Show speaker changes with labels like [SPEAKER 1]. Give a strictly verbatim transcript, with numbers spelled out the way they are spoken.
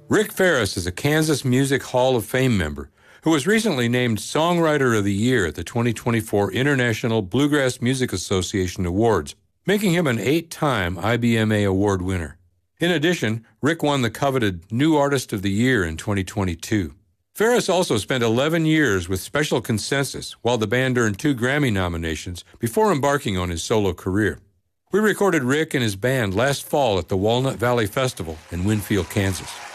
[SPEAKER 1] Rick Ferris is a Kansas Music Hall of Fame member who was recently named Songwriter of the Year at the twenty twenty-four International Bluegrass Music Association Awards, making him an eight-time I B M A award winner. In addition, Rick won the coveted New Artist of the Year in twenty twenty-two. Ferris also spent eleven years with Special Consensus, while the band earned two Grammy nominations before embarking on his solo career. We recorded Rick and his band last fall at the Walnut Valley Festival in Winfield, Kansas.